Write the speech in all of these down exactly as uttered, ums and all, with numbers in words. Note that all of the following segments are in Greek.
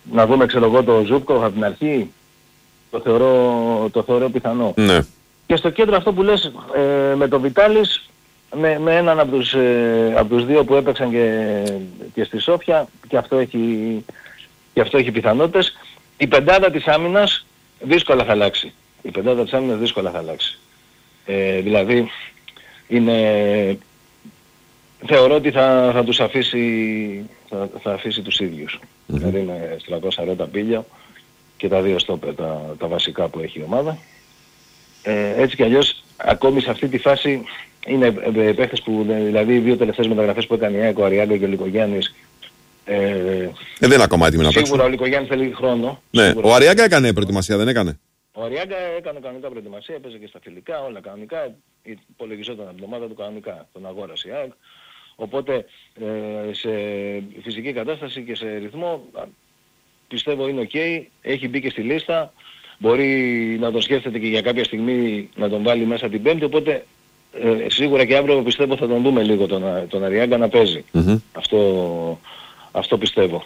να δούμε ξέρω εγώ το Ζούπκο από την αρχή, το θεωρώ, το θεωρώ πιθανό. Ναι. Και στο κέντρο αυτό που λες ε, με τον Βιτάλης, με, με έναν από τους, ε, από τους δύο που έπαιξαν και, και στη Σόφια, και αυτό έχει, και αυτό έχει πιθανότητες. Η πεντάδα της άμυνας δύσκολα θα αλλάξει. Η πεντάδα της άμυνας δύσκολα θα αλλάξει. Ε, δηλαδή είναι, θεωρώ ότι θα, θα τους αφήσει, θα, θα αφήσει τους ίδιους. Mm-hmm. Δηλαδή με τριακόσια σαράντα πίλιο και τα δύο στόπερ, τα, τα βασικά που έχει η ομάδα. Ε, έτσι κι αλλιώς ακόμη σε αυτή τη φάση είναι παίχτες που, δηλαδή οι δύο τελευταίες μεταγραφές που έκανε η ΑΕΚ, ο Αριάγκα και ο Λικογιάννης, ε, ε, δεν είναι ακόμα έτοιμοι να παίξουν. Σίγουρα ο Λικογιάννης θέλει χρόνο. Ναι, Σίγουρα. Ο Αριάγκα έκανε προετοιμασία, δεν έκανε? Ο Αριάγκα έκανε κανονικά προετοιμασία, έπαιζε και στα φιλικά, όλα κανονικά, υπολογιζόταν από την ομάδα του κανονικά, τον αγόρασε η ΑΕΚ. Οπότε ε, σε φυσική κατάσταση και σε ρυθμό πιστεύω είναι ok, έχει μπει και στη λίστα, μπορεί να τον σκέφτεται και για κάποια στιγμή να τον βάλει μέσα την Πέμπτη, οπότε ε, σίγουρα και αύριο πιστεύω θα τον δούμε λίγο τον, τον Αριάγκα να παίζει. Mm-hmm. Αυτό, αυτό πιστεύω.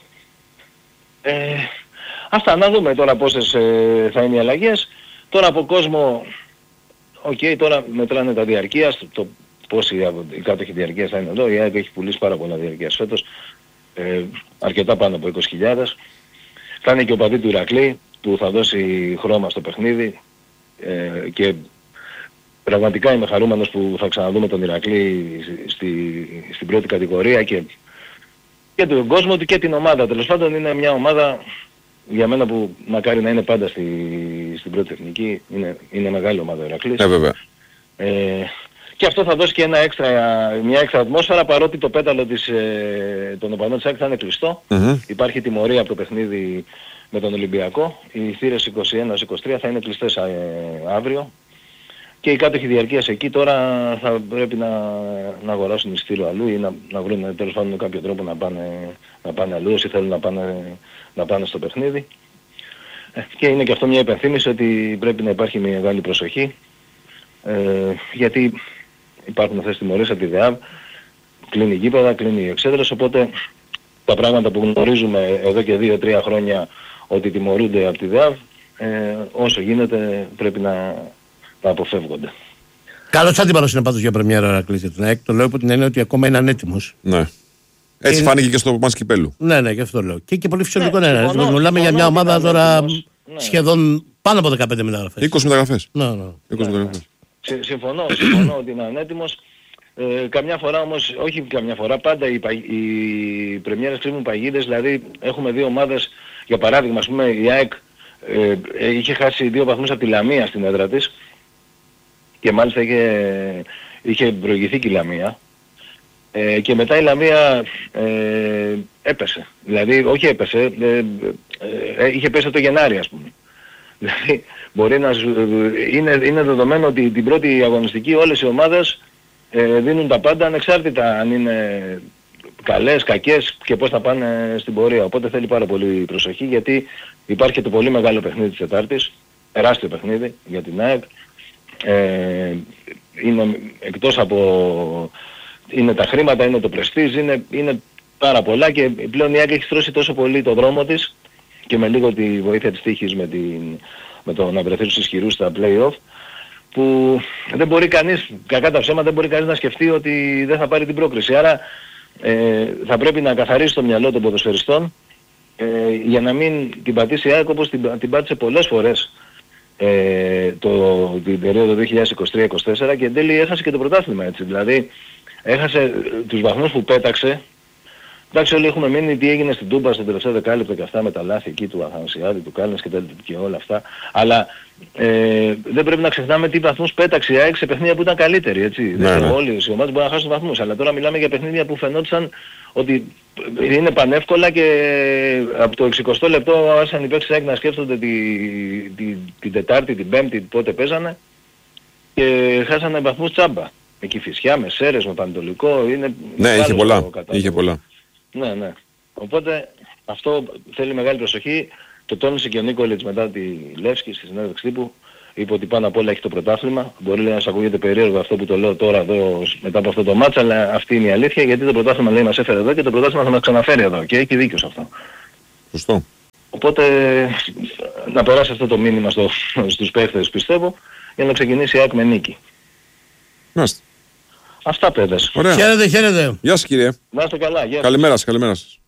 Ε, αυτά, να δούμε τώρα πόσες ε, θα είναι οι αλλαγές. Τώρα από κόσμο, οκ, okay, τώρα μετράνε τα διαρκείας, το πόσοι οι κάτοχοι διαρκείας θα είναι εδώ. Η ΑΕΚ έχει πουλήσει πάρα πολλά διαρκείας φέτος, ε, αρκετά πάνω από είκοσι χιλιάδες. Θα είναι και ο παδί του Ηρακλή που θα δώσει χρώμα στο παιχνίδι ε, και πραγματικά είμαι χαρούμενος που θα ξαναδούμε τον Ηρακλή στη, στην πρώτη κατηγορία και, και τον κόσμο του και την ομάδα. Τέλος πάντων είναι μια ομάδα για μένα που μακάρι να είναι πάντα στη, στην πρώτη εθνική. Είναι, είναι μεγάλη ομάδα ο Ηρακλής. Ε, βέβαια. Ε, και αυτό θα δώσει και ένα έξτρα, μια έξτρα ατμόσφαιρα, παρότι το πέταλο της, ε, των οπαδών της ΑΕΚ θα είναι κλειστό. Mm-hmm. Υπάρχει τιμωρία από το παιχνίδι με τον Ολυμπιακό. Οι θύρες είκοσι ένα είκοσι τρία θα είναι κλειστές ε, αύριο. Και οι κάτοχοι διαρκείας εκεί τώρα θα πρέπει να, να αγοράσουν εισιτήριο αλλού ή να, να βρουν τέλος πάντων κάποιο τρόπο να πάνε, να πάνε αλλού όσοι θέλουν να πάνε, να πάνε στο παιχνίδι. Ε, και είναι και αυτό μια υπενθύμηση ότι πρέπει να υπάρχει μια μεγάλη προσοχή. Ε, γιατί υπάρχουν αυτές τις τιμωρίες από τη ΔΕΑΒ, κλείνει η γήπεδα, κλείνει οι εξέδρες, οπότε τα πράγματα που γνωρίζουμε εδώ και δύο τρία χρόνια ότι τιμωρούνται από τη ΔΕΑΒ, ε, όσο γίνεται πρέπει να, να αποφεύγονται. Καλός αντίπαλος είναι πάντως για πρεμιέρα να κλείσει την ΑΕΚ, το λέω από την έννοια ότι ακόμα είναι ανέτοιμος. Ναι. Έτσι είναι... φάνηκε και στο μάτς Κυπέλλου. Ναι, ναι, γι' αυτό λέω. Και, και πολύ φυσιολογικό ναι, είναι. Συμφωνώ, μιλάμε για μια ομάδα τώρα ναι. σχεδόν πάνω από δεκαπέντε μεταγραφές. είκοσι μεταγραφές. Ναι, ναι. είκοσι ναι, μεταγραφές. Ναι. Συμφωνώ, συμφωνώ ότι είναι ανέτοιμος. Ε, καμιά φορά όμως, όχι καμιά φορά, πάντα οι, οι πρεμιέρες κρύβουν παγίδες, δηλαδή έχουμε δύο ομάδες, για παράδειγμα, ας πούμε η ΑΕΚ ε, ε, είχε χάσει δύο βαθμούς από τη Λαμία στην έδρα της και μάλιστα είχε, είχε προηγηθεί και η Λαμία ε, και μετά η Λαμία ε, έπεσε, δηλαδή όχι έπεσε, ε, ε, ε, είχε πέσει το Γενάρη ας πούμε. Δηλαδή μπορεί να είναι, είναι δεδομένο ότι την πρώτη αγωνιστική όλες οι ομάδες ε, δίνουν τα πάντα ανεξάρτητα αν είναι καλές, κακές και πώς θα πάνε στην πορεία. Οπότε θέλει πάρα πολύ προσοχή γιατί υπάρχει το πολύ μεγάλο παιχνίδι της Τετάρτης, τεράστιο παιχνίδι για την ΑΕΚ. Ε, είναι εκτός από είναι τα χρήματα, είναι το πρεστίζ, είναι, είναι πάρα πολλά και πλέον η ΑΕΚ έχει στρώσει τόσο πολύ το δρόμο της και με λίγο τη βοήθεια της τύχης με, την, με το να βρεθεί στους ισχυρούς στα play-off που δεν μπορεί κανείς, κακά τα ψέματα, δεν μπορεί κανείς να σκεφτεί ότι δεν θα πάρει την πρόκριση. Άρα ε, θα πρέπει να καθαρίσει το μυαλό των ποδοσφαιριστών ε, για να μην την πατήσει η ΑΕΚ όπως την, την πάτησε πολλές φορές ε, το, την περίοδο δύο χιλιάδες είκοσι τρία είκοσι τέσσερα και εν τέλει έχασε και το πρωτάθλημα έτσι. Δηλαδή έχασε τους βαθμούς που πέταξε. Εντάξει, όλοι έχουμε μείνει τι έγινε στην Τούμπα στο τελευταίο δεκάλεπτο και αυτά με τα λάθη εκεί του Αθανασιάδη, του Κάλνες και, και όλα αυτά. Αλλά ε, δεν πρέπει να ξεχνάμε τι βαθμούς πέταξε η ΑΕΚ σε παιχνίδια που ήταν καλύτεροι, έτσι. Ναι, δεν ναι. Όλοι οι ομάδες μπορούν να χάσουν βαθμούς, αλλά τώρα μιλάμε για παιχνίδια που φαινόντουσαν ότι είναι πανεύκολα και από το εξηκοστό λεπτό άρχισαν οι παίκτες της ΑΕΚ να σκέφτονται τη, τη, την Τετάρτη, την Πέμπτη, πότε παίζανε και χάσανε βαθμούς τσάμπα. Με Κηφισιά, με Σέρες, με Πανετολικό, είναι... Ναι, είχε πολλά, είχε πολλά. Ναι, ναι. Οπότε αυτό θέλει μεγάλη προσοχή. Το τόνισε και ο Νίκολιτς μετά τη Λεύσκη στη συνέντευξη τύπου. Είπε ότι πάνω απ' όλα έχει το πρωτάθλημα. Μπορεί να σας ακούγεται περίεργο αυτό που το λέω τώρα εδώ μετά από αυτό το μάτσα, αλλά αυτή είναι η αλήθεια γιατί το πρωτάθλημα λέει μας έφερε εδώ και το πρωτάθλημα θα μας ξαναφέρει εδώ και έχει δίκιο σε αυτό. Σωστό. Οπότε να περάσει αυτό το μήνυμα στο, στους παίχτες πιστεύω για να ξεκινήσει η ΑΕΚ με νίκη. Μάλιστα. Αυτά παιδες. Ωραία. Χαίρετε, χαίρετε. Γεια σας κύριε. Να είστε καλά. Γεια σας. Καλημέρα σας, καλημέρα σας.